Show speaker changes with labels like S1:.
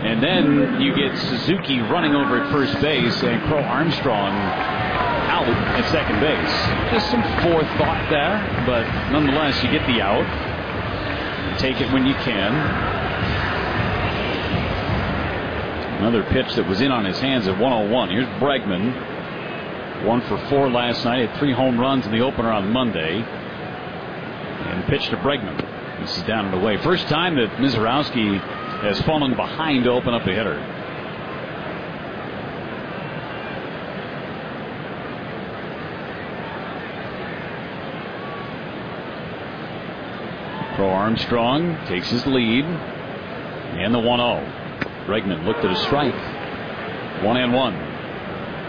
S1: And then you get Suzuki running over at first base and Crow Armstrong out at second base. Just some forethought there, but nonetheless, you get the out. Take it when you can. Another pitch that was in on his hands at 101. Here's Bregman. 1 for 4 last night. Had 3 home runs in the opener on Monday. And pitch to Bregman. This is down and away. First time that Mizorowski has fallen behind to open up a hitter. Crow Armstrong takes his lead. And the 1-0. Bregman looked at a strike. 1-1.